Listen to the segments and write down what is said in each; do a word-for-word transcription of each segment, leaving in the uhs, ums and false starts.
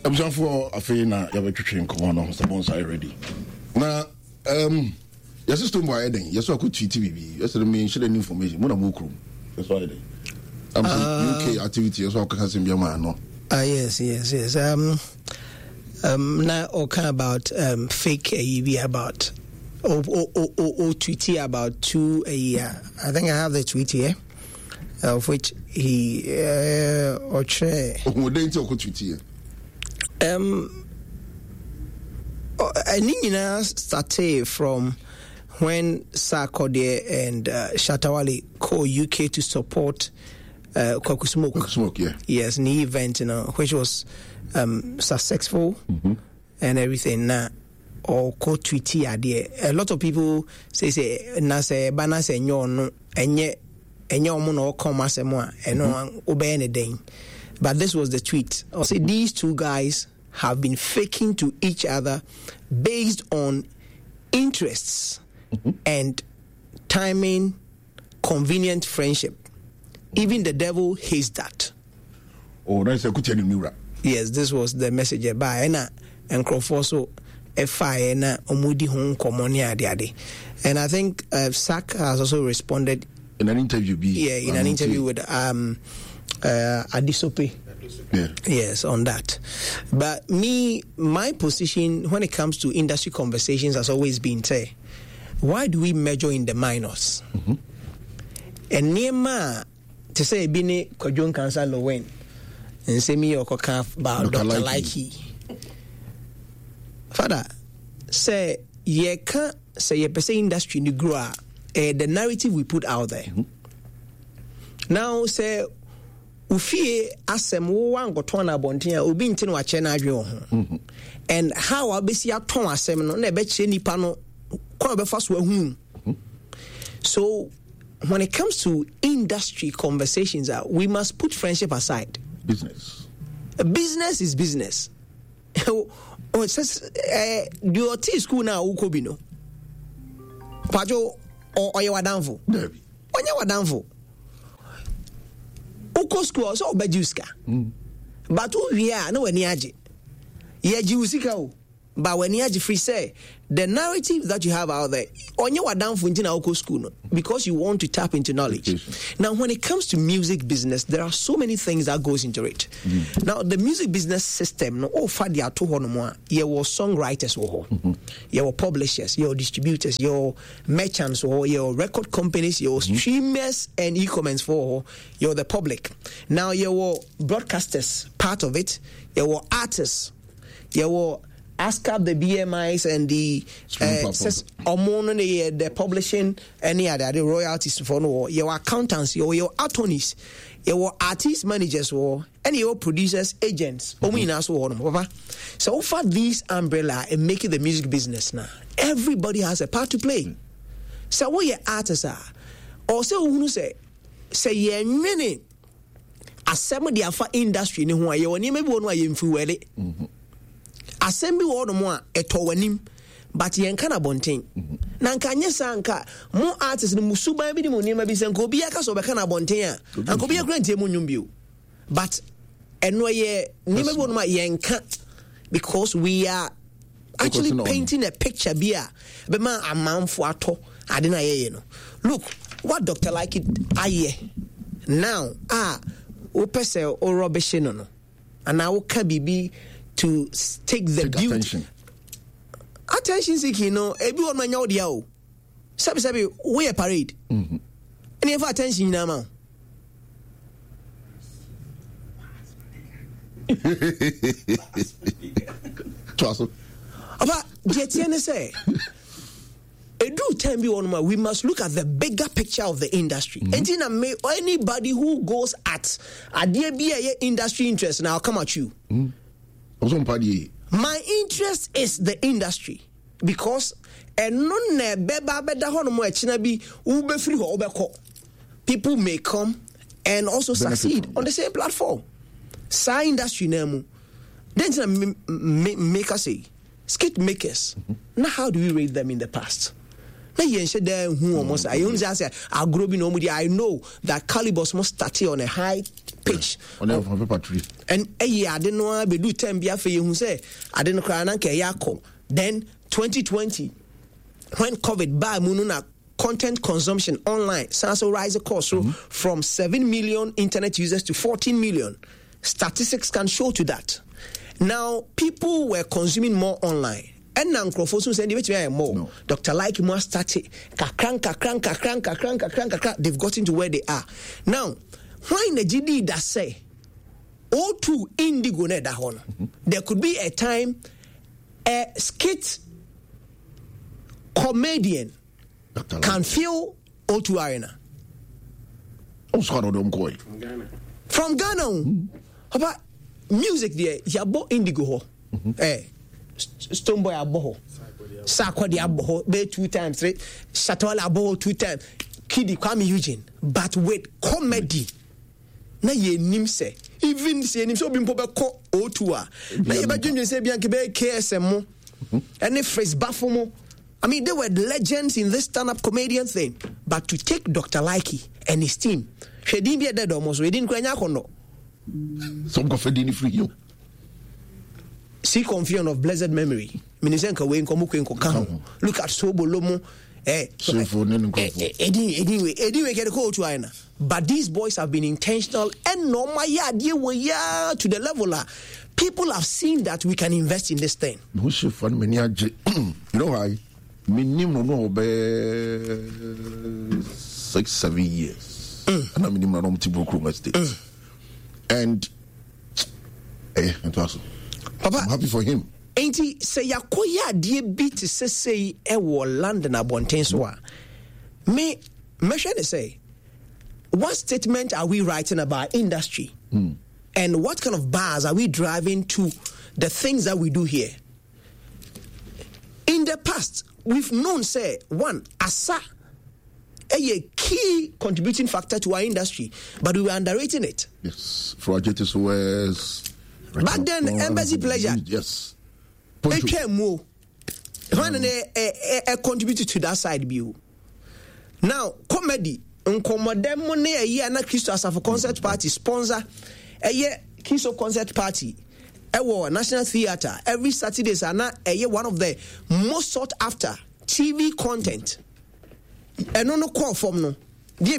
I'm just for a fee now. You have a training come on, someone's already. Now, um, your system by Eden. Yes, I could tweet T V. Yes, I mean, share information. What a book room. That's why I did. I'm uh, U K activity. Yes, I can see your man. No. Ah, yes, yes, yes. Um, um, now okay about um fake A B about or or or or tweet about two a year. I think I have the tweet here, of which he uh or tray. Oh, they talk tweet here. Um, I think started from when Sarkodie and uh, Shatawale called U K to support uh, Kwaku Smoke. Kwaku Smoke, yeah. Yes, in the event, you know, which was um, successful mm-hmm. and everything. Now, or co tweety idea. A lot of people say say na say bana say nyon enye enye omo no come asemo eno obey anything. But this was the tweet. I say these two guys have been faking to each other based on interests mm-hmm. and timing, convenient friendship. Even the devil hates that. Oh, that's a good news. Yes, this was the message by Ena and Crawford. F I na omudi hon komoni ade ade. And I think uh, S A C has also responded in an interview. Be yeah, in an interview with um uh, Adisope. Yeah. Yes, on that. But me, my position when it comes to industry conversations has always been say, why do we measure in the minors? Mm-hmm. And Nema to say bini Kojon Cancer Lowen and say me or Kokaf about Doctor Likey. Father, say ye can't say ye per se industry ni grow uh, the narrative we put out there. Mm-hmm. Now say ufie asem wo wan goton abonten a obi ntin wa che na adwe ho. And how abesi aton asem no na be che nipa no kwa be fa so ahun. So when it comes to industry conversations, uh, we must put friendship aside. Business. Business is business. Oh, it says, eh, do your tea school now, Ukobino? Pajo or Oyawadanfo? Derby. Oyawadanfo. Uko school, so Bajuska. But who we are, no, when Yaji. Yaji, but when Yaji free say, the narrative that you have out there, on your down for Oko school, because you want to tap into knowledge. Education. Now, when it comes to music business, there are so many things that goes into it. Mm. Now, the music business system, no, oh, fadia to one you were songwriters, or mm-hmm. you were publishers, your distributors, your merchants, or your record companies, your mm-hmm. streamers and e-commerce for you're the public. Now, you were broadcasters, part of it. You were artists. You were ask up the B M Is and the uh, says the, the publishing any other the royalties for no your accountants your your attorneys your artist managers or any your producers agents mm-hmm. so far these umbrella and making the music business now everybody has a part to play. So what your artists are or say who say say ye many assemble the afa industry ni who you maybe one way you mm-hmm. Assembly word mo eto wanim but yen kana bonten na nka nyesa nka mo artist no musuban bi ni mo nima bi se nka obi aka so be kana bonten a nka obi akran tie mo nwum bio but eno ye nima bi no yen ka because we are actually painting a picture bia be ma amanfo ato ade na ye no look what Doctor Likey aye now ah o pese o rubbish no no and I will ka bibi to take the take attention. Attention seeking, you know, everyone man out there. Sabi sabi, we a parade. Mm-hmm. And if attention now, man. But Jetiene say, a do time be on we must look at the bigger picture of the industry. Mm-hmm. And then may anybody who goes at a dear be a industry interest now come at you. Mm-hmm. My interest is the industry because people may come and also benefit succeed on the same platform. Sa industry name. Then make us say skit makers. Mm-hmm. Now how do we rate them in the past? I know that Calibos must start on a high pitch. On the paper tree. And a year, I didn't know I do ten be after you say, I didn't cry and yako. Then twenty twenty, when COVID by Mununa content consumption online, Sanso rise the cost so mm-hmm. from seven million internet users to fourteen million. Statistics can show to that. Now, people were consuming more online. And now, Crawford said, more. No. Doctor Like must start it. Kakran, kakran, kakran, kakran, kakran, kakran. They've gotten to where they are. Now, why the G D that say, O two Indigo ne da hon. There could be a time a skit comedian can fill O two Arena. From Ghana. From Ghana. Mm. About music there, yabo Indigo ho. Eh. Stone Boy Aboho, Sakwadi Aboho, Bay two times, three, Shatola Aboho two times, Kidi Kwame Eugene, but with comedy. Na ye nim se, even se nim so bimpo be ko O two a. Na ye ba junjun se bianke be K S M mo, any phrase bafo mo. I mean, they were legends in this stand-up comedian thing. But to take Doctor Likey and his team, she didn't be a dead almost. We didn't quite know. Some confident free you. See confusion of blessed memory. Minisenka we nkomo kwenko kan. Look at Sobo Lomo. Eh, anyway, anyway, get a call to Aina. But these boys have been intentional and no my yard yeah to the level uh, people have seen that we can invest in this thing. You know why? Minimum no be six, seven years. Mm. And I minimum no Tibu State. Mm. And eh, it was Papa, I'm happy for him. Ain't he say yakoya die beat to say e wo London abonten so a. Me measure to say what statement are we writing about industry? Mm. And what kind of bars are we driving to the things that we do here? In the past, we've known say one asa a key contributing factor to our industry, but we were underrating it. Yes, for Ajetis was back then, Embassy Pleasure. Yes. It came more. When they contributed to that side view. Now, comedy. Uncommodem money a year na Christo as a concert party sponsor a year Christo concert party. A war National Theatre every Saturdays are not a year one of the most sought after T V content. And no call from no. There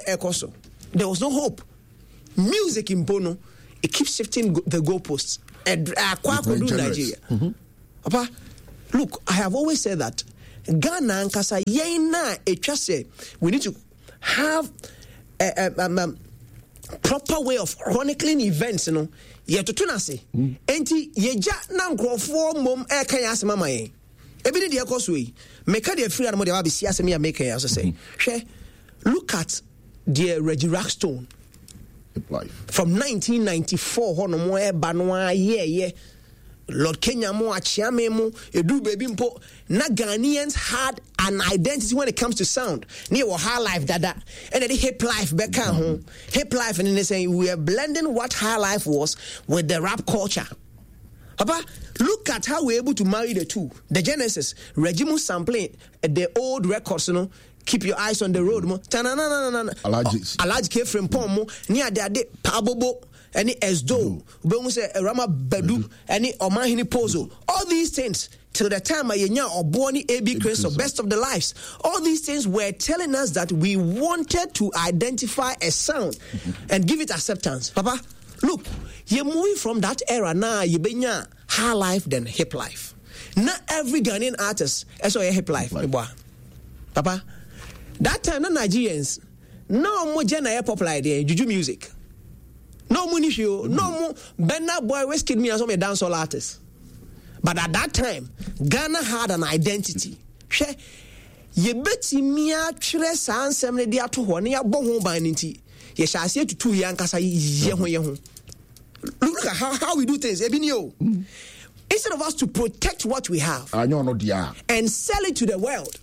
was no hope. Music in Bono. It keeps shifting the goalposts. And Nigeria. Mm-hmm. Papa, look, I have always said that Ghana and Kasa Yena Echase, we need to have a, a, a, a proper way of chronicling events, you know. Yet to tunase. Enti yeja nan krofo mom e kan asema maye. Ebi de ekoswe. Meka de free and mo de ba be sia asema ya make ya so say. Hwe, look at the Reggie Rockstone. Life. From nineteen ninety-four, hono mo e ba no a ye ye Lord Kenya mo achiame mo edu baby mpo na Ghanaians had an identity when it comes to sound. Near high life dada and the hip life back home. Hip life and they say we are blending what high life was with the rap culture. Papa, look at how we're able to marry the two. The Genesis, Regimu sampling the old records, you know. Keep your eyes on the road, mo. Alhaji Alhaji came from Pomo. Near the day, Pabobo, any Esdo, Bomu say Rama Bedu, any Omahini Pozo. All these things till the time I yenya or Boni A B Chris or Best of the Lives. All these things were telling us that we wanted to identify a sound mm-hmm. and give it acceptance. Papa, look, you're moving from that era now. You benya high life than hip life. Not every Ghanaian artist is a hip life. Hip life. Papa. That time, no Nigerians, no more Jenna popular idea, juju music. No more issue, no more Benna Boy Westkid me as a dancehall artist. But at that time, Ghana had an identity. She, ye beti mia chre sa ansem ne dia to ho ne ya bo ho ban nti. Ye sha ase tutu yan kasa ye ho ye ho. Look at how, how we do things. Ebinio. Instead of us to protect what we have and sell it to the world.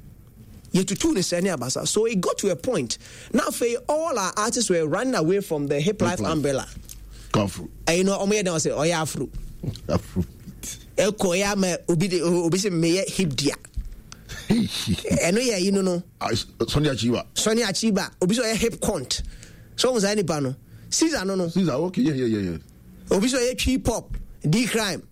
So it got to a point. Now, for all our artists were running away from the hip life umbrella. Afro. And you know, I'm going to say, oh, yeah, Afro. Afro. Eko ya me obi obi se me hip dia. Eno ya you know no. Sonia Chiba. Sonia Chiba obi so hip cont. So was any ba no. Caesar no no. Caesar, okay, yeah, yeah, yeah, yeah. Obi so ye pop, D crime.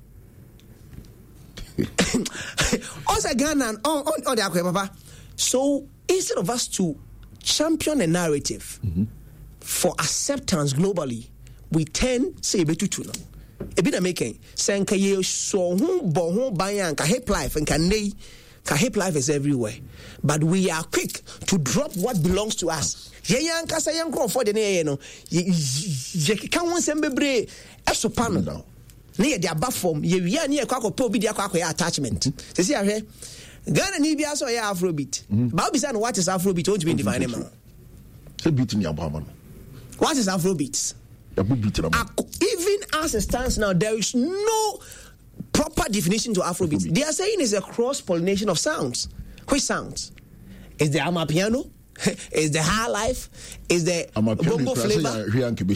Also Ghana on on on the akwe papa. So instead of us to champion a narrative mm-hmm. for acceptance globally, we tend say betutu no. Ebi na making senka ye so hu bo hu ban ka hip life and can nei ka hip life is everywhere, but we are quick to drop what belongs to us. Ye yan ka say yan for the ne no ye kan won sem bebre eso pano na ye dia ba form ye wi na ye kwa ko obi dia kwa kwa attachment se si ahwe Ghana ni bia so ye Afrobeat ba obi say no what is Afrobeat won't be define man say beat me abama no what is Afrobeat. Even as it stands now, there is no proper definition to Afrobeat. Afrobeat. They are saying it's a cross-pollination of sounds. Which sounds? Is the Amapiano? Is the high life? Is the bongo flavor?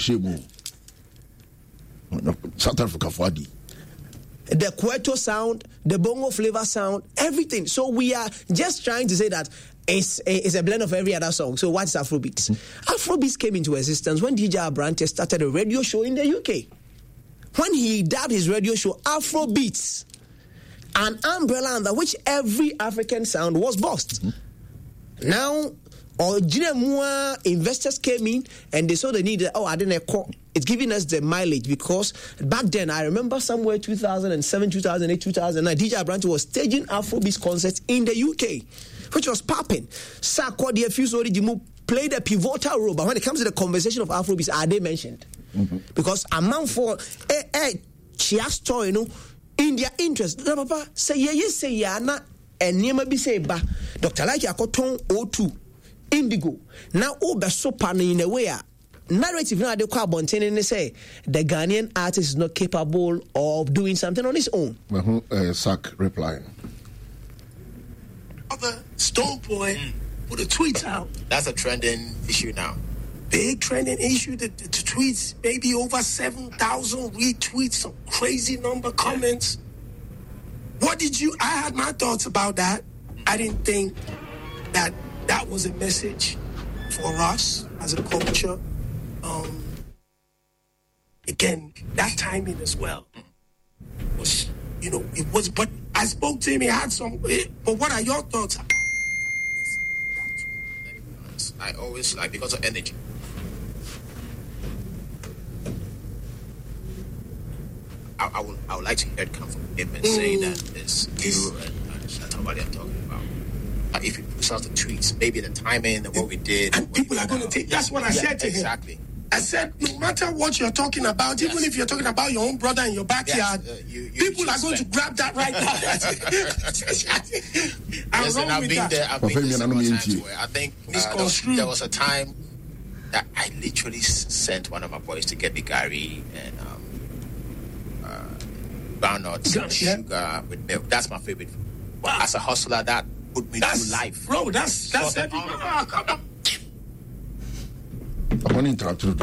South Africa Fadi. The Kweto sound, the bongo flavor sound, everything. So we are just trying to say that It's a, it's a blend of every other song. So what's Afrobeats? Mm-hmm. Afrobeats came into existence when D J Abrante started a radio show in the U K. When he dubbed his radio show Afrobeats, an umbrella under which every African sound was boxed. Mm-hmm. Now, more investors came in and they saw the need. Oh, I didn't call. It's giving us the mileage because back then, I remember somewhere two thousand seven, two thousand eight, two thousand nine, D J Abrante was staging Afrobeats concerts in the U K, which was popping. Sarkodie Fusori Jimu played a pivotal role, but when it comes to the conversation of Afrobeats, are they mentioned? Mm-hmm. Because among for eh eh chia story, you know, in their interest. The papa say ye say ya na and niema bi say ba. Doctor Like Akoton O two Indigo. Now Oba Sopan in a way. Narrative now they call Bonten and they say the Ghanaian artist is not capable of doing something on his own. Uh-huh. Uh, Sack replying. Other Stone Boy mm. put a tweet out. That's a trending issue now. Big trending issue. The, the, the tweets, maybe over seven thousand retweets, some crazy number comments. What did you? I had my thoughts about that. I didn't think that that was a message for us as a culture. Um, again, that timing as well was, you know, it was. But I spoke to him. He had some. But what are your thoughts? I always like because of energy. I, I would I would like to hear it come from him and mm. say that it's you and understand what I'm talking about. Uh, if he puts out the tweets, maybe the timing and what we did, and people are going to take. That's what I yeah, said to exactly. him. I said, no matter what you're talking about, yes. even if you're talking about your own brother in your backyard, yes. uh, you, you people are going to grab that right now. I'm yes, wrong I've with been that. there. I've been there several times where I think uh, there, was, there was a time that I literally sent one of my boys to get me Gary and um, uh, groundnuts, yeah. sugar with milk. That's my favorite. Wow. As a hustler, that put me that's, through life. Bro, that's that's so, every, oh, come on. I want to interrupt you.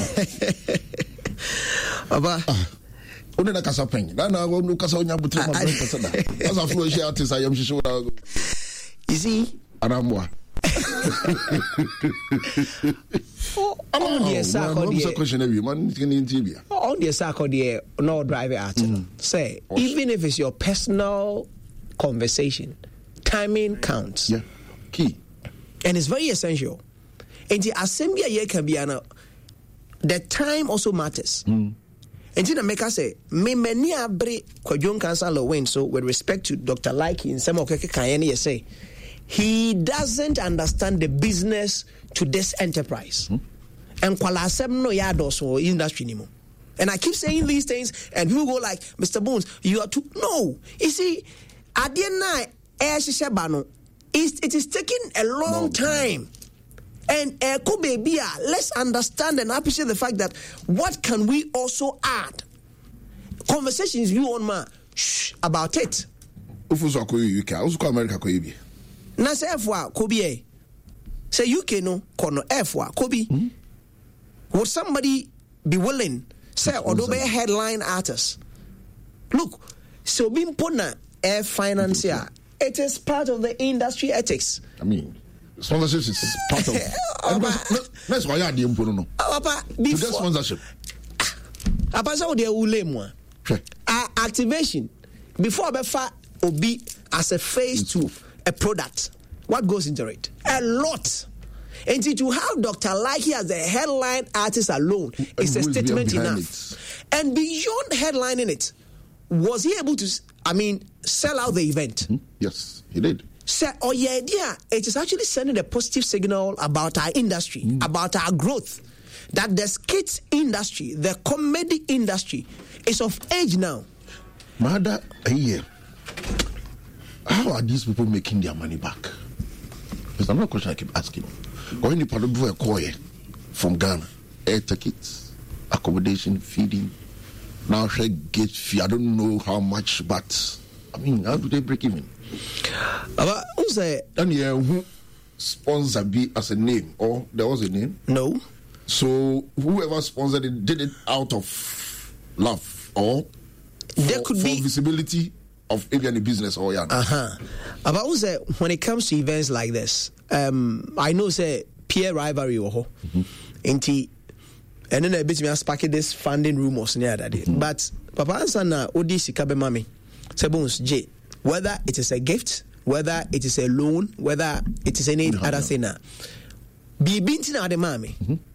Baba. Only the casa pen. Now, I want to casa on your butter. As a flow artist, I am sure. You see, Anamwa. On the sack of the question every man in T V. On the sack of the no driver art. Say, even if it's your personal conversation, timing counts. Yeah, key. And it's very essential. And the assembly here can be an the time also matters. Mm. And then make us say, me many abre kwajon cancer low win. So with respect to Doctor Like in some of Kayani say, he doesn't understand the business to this enterprise. Mm. And kwala sem no yados or industry anymore. And I keep saying these things, and people go like, Mister Bones, you are too. No, you see, at the end night, it is taking a long no. time. And uh, let's understand and appreciate the fact that what can we also add? Conversations you on ma shh about it. Ufuzo ko U K, ufuzo ko America ko ibi. Na se efwa ko bi say U K no kono efwa ko bi. Would somebody be willing say odobe headline artist? Look, so being pona air financier, it is part of the industry ethics. I mean, Sponsorship is part of. That's why I didn't put on. Papa, before. To get sponsorship. Papa, so they will lay more. Activation. Before Befa Obi as a face to a product, what goes into it? A lot. And to have Doctor Likey as the headline artist alone is a statement enough. It. And beyond headlining it, was he able to, I mean, sell out the event? Mm-hmm. Yes, he did. So, oh yeah, yeah, it is actually sending a positive signal about our industry, mm. about our growth. That the skits industry, the comedy industry, is of age now. Mother, a year. How are these people making their money back? There's another question I keep asking. When you do a call from Ghana, air tickets, accommodation, feeding, now share gate fee. I don't know how much, but I mean, how do they break even? But who's a and yeah, who sponsor be as a name or there was a name? No. So whoever sponsored it did it out of love or for, there could for be visibility of maybe any business or yeah. Uh huh. But who's a when it comes to events like this, um, I know say peer rivalry or ho, inti, and then I bet me I spark this funding rumors near that day. But Papa answer na odi sikabe mami, sebons J. Whether it is a gift, whether it is a loan, whether it is any mm-hmm. other thing, be binting at the mommy,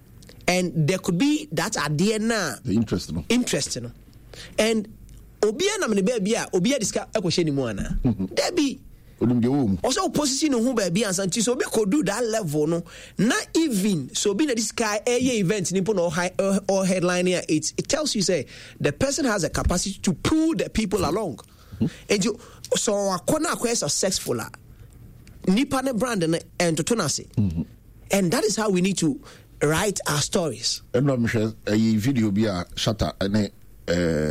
and there could be that idea now. The interest, no, interest, no, and Obia na mene baby a Obia diska ekwohye ni mu ana. There be also opposition no baby ansanti so be could do that level no. Not even so be na this guy a event ni no high or headline here. It it tells you say the person has a capacity to pull the people along. Mm-hmm. And you so akona akwa successful a nipa ne brand and to tonase. And that is how we need to write our stories. And no Michelle a video be a shatter and uh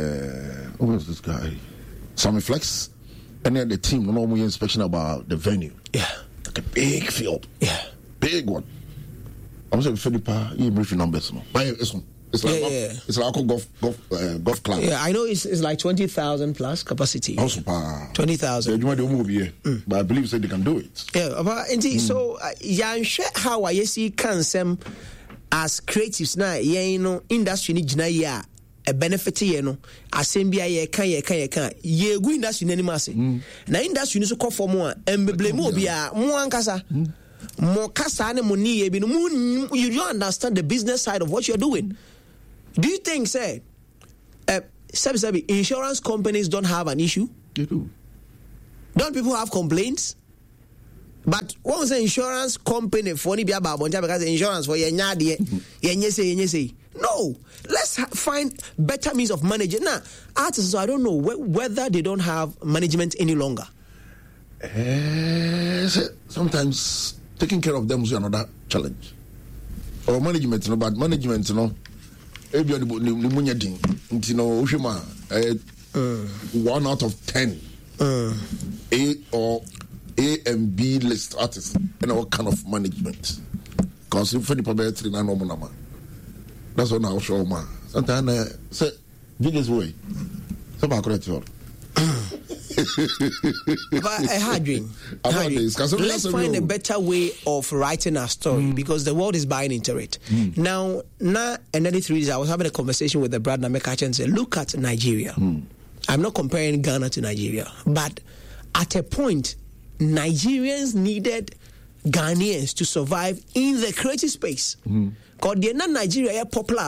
who was this guy? Sammy Flex and then the team no more inspection about the venue. Yeah. Like a big field. Yeah. Big one. I'm saying Philippa, you briefing numbers no. But it's It's like yeah, golf, yeah. it's like a golf golf uh, golf club. Yeah, I know it's it's like twenty thousand plus capacity. Also, twenty thousand. So you move here, mm. but I believe say they can do it. Yeah, but indeed. Mm. So yeah, share how I see can some as creatives now. Yeah, you know, industry ni jina ya a benefit you know. Assembly ye can ye can ye can ye go industry ni mase. Na industry ni so call for more. Embeble mo bia mo ankasa. Mo kasa ne mo ni ye bi no. You don't understand the business side of what you're doing. Do you think, say, uh, sabi, sabi, insurance companies don't have an issue? They do. Don't people have complaints? But what was the insurance company for any because insurance for yenye yenye say no. Let's ha- find better means of managing. Now, artists, I don't know wh- whether they don't have management any longer. Uh, sometimes taking care of them is another challenge. Or management, you know, but management, you know. Ebi on the munya ding, you know, Ushima, one out of ten, uh. A or A and B list artists, and all kind of management. Because if any probably three nine normal, that's what I'll show man. Sometimes uh, say biggest way, so I correct you. But a hard dream. Let's find a better way of writing our story mm. because the world is buying into it. Mm. Now, now, another three days, I was having a conversation with the brother Namekacha and said, look at Nigeria. Mm. I'm not comparing Ghana to Nigeria, but at a point, Nigerians needed Ghanaians to survive in the creative space. Because mm. they're not Nigeria popular.